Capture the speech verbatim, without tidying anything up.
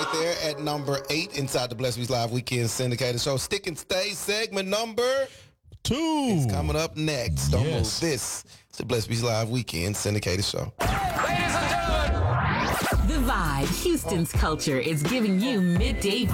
right there at number eight inside the Bless Bees Live Weekend Syndicated Show. Stick and Stay segment number two is coming up next. Don't yes. move. This is the Bless Bees Live Weekend Syndicated Show. Ladies and gentlemen, The Vibe, Houston's culture, is giving you midday